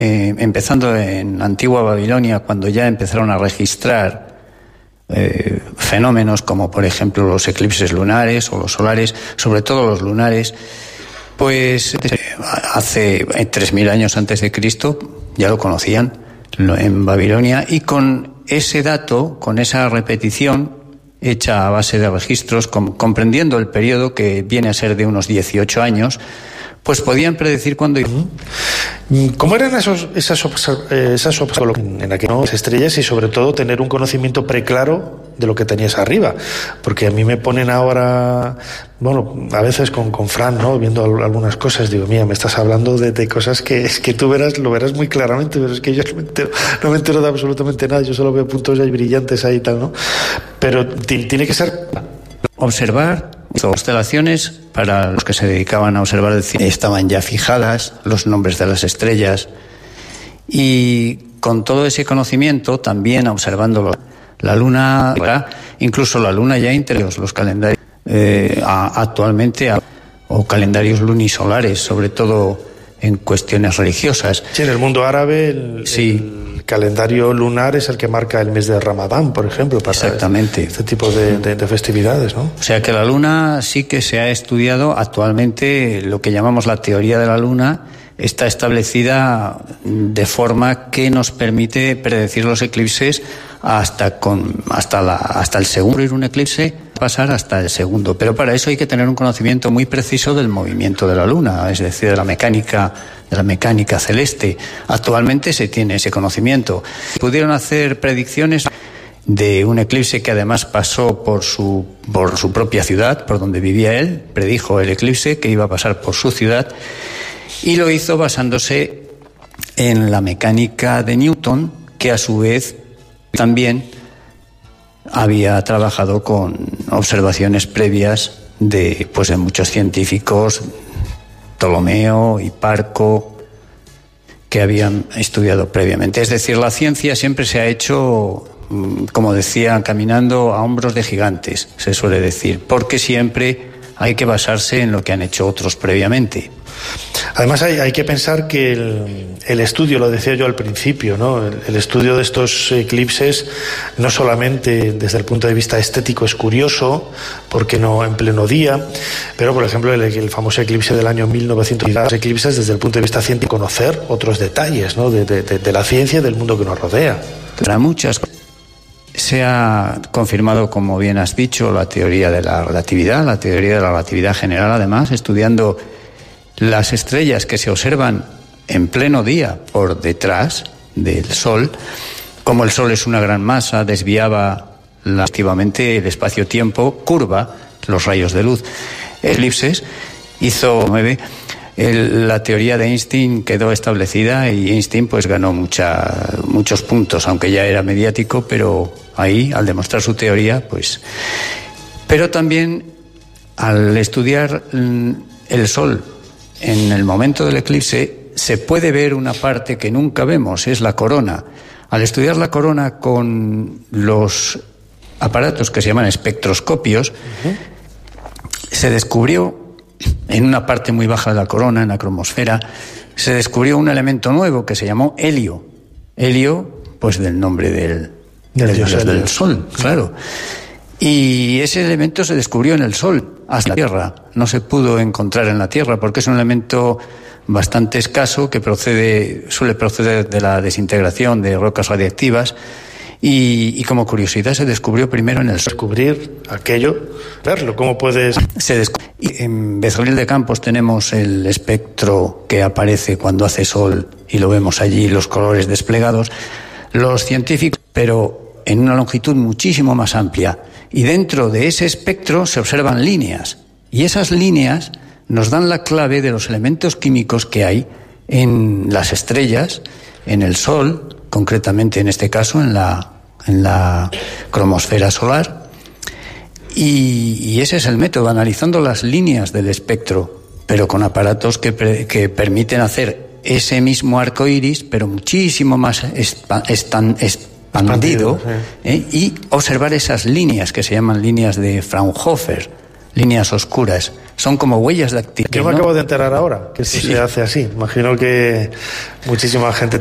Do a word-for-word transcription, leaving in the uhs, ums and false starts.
Eh, empezando en Antigua Babilonia, cuando ya empezaron a registrar eh, fenómenos como, por ejemplo, los eclipses lunares o los solares, sobre todo los lunares, pues eh, hace tres mil años antes de Cristo ya lo conocían en Babilonia, y con ese dato, con esa repetición hecha a base de registros, com- comprendiendo el periodo que viene a ser de unos dieciocho años, pues podían predecir cuándo. ¿Cómo eran esos, esas esas observaciones en aquellas estrellas, y sobre todo tener un conocimiento preclaro de lo que tenías arriba? Porque a mí me ponen ahora, bueno, a veces con, con Fran, ¿no?, viendo algunas cosas, digo, mira, me estás hablando de, de cosas que es que tú verás, lo verás muy claramente, pero es que yo no me entero, no me entero de absolutamente nada, yo solo veo puntos ahí brillantes ahí y tal, ¿no? Pero t- tiene que ser observar. Constelaciones, para los que se dedicaban a observar el cielo, estaban ya fijadas, los nombres de las estrellas, y con todo ese conocimiento, también observando la luna, incluso la luna ya interior, los calendarios eh, a, actualmente, a, o calendarios lunisolares, sobre todo en cuestiones religiosas. Sí, en el mundo árabe el, sí. el calendario lunar es el que marca el mes de Ramadán, por ejemplo, para Exactamente. este tipo de, de, de festividades, ¿no? O sea que la luna sí que se ha estudiado actualmente. Lo que llamamos la teoría de la luna está establecida de forma que nos permite predecir los eclipses hasta con hasta la hasta el segundo. Ir un eclipse, pasar hasta el segundo, pero para eso hay que tener un conocimiento muy preciso del movimiento de la luna, es decir, de la mecánica de la mecánica celeste. Actualmente se tiene ese conocimiento. Pudieron hacer predicciones de un eclipse que además pasó por su por su propia ciudad, por donde vivía él, predijo el eclipse que iba a pasar por su ciudad, y lo hizo basándose en la mecánica de Newton, que a su vez también había trabajado con observaciones previas de, pues, de muchos científicos, Ptolomeo, Hiparco, que habían estudiado previamente. Es decir, la ciencia siempre se ha hecho, como decía, caminando a hombros de gigantes, se suele decir, porque siempre hay que basarse en lo que han hecho otros previamente. Además hay, hay que pensar que el, el estudio, lo decía yo al principio, ¿no?, el, el estudio de estos eclipses no solamente desde el punto de vista estético es curioso, porque no en pleno día, pero por ejemplo el, el famoso eclipse del año mil novecientos, los eclipses desde el punto de vista científico, conocer otros detalles, ¿no?, de, de, de, de la ciencia y del mundo que nos rodea. Para muchas se ha confirmado, como bien has dicho, la teoría de la relatividad, la teoría de la relatividad general, además, estudiando las estrellas que se observan en pleno día por detrás del Sol. Como el Sol es una gran masa, desviaba activamente el espacio-tiempo, curva los rayos de luz. Eclipses hizo nueve. El, la teoría de Einstein quedó establecida y Einstein pues ganó mucha, muchos puntos, aunque ya era mediático, pero ahí, al demostrar su teoría, pues... Pero también, al estudiar el Sol en el momento del eclipse, se puede ver una parte que nunca vemos, es la corona. Al estudiar la corona con los aparatos que se llaman espectroscopios, uh-huh. se descubrió en una parte muy baja de la corona, en la cromosfera, se descubrió un elemento nuevo que se llamó helio. Helio, pues del nombre del, del, dios del, del Sol, claro. Y ese elemento se descubrió en el Sol, hasta la Tierra. No se pudo encontrar en la Tierra porque es un elemento bastante escaso que procede, suele proceder de la desintegración de rocas radiactivas. Y, y como curiosidad se descubrió primero en el Sol. Descubrir aquello, verlo, ¿cómo puedes...? Se descu- y en Becerril de Campos tenemos el espectro que aparece cuando hace sol y lo vemos allí, los colores desplegados. Los científicos, pero en una longitud muchísimo más amplia. Y dentro de ese espectro se observan líneas. Y esas líneas nos dan la clave de los elementos químicos que hay en las estrellas, en el Sol, concretamente en este caso en la, en la cromosfera solar. Y, y ese es el método, analizando las líneas del espectro, pero con aparatos que, pre, que permiten hacer ese mismo arco iris, pero muchísimo más espa, estan, expandido, ¿eh? Y observar esas líneas que se llaman líneas de Fraunhofer, líneas oscuras. Son como huellas dactilares. Yo me ¿no? acabo de enterar ahora que esto Sí. se hace así. Imagino que muchísima gente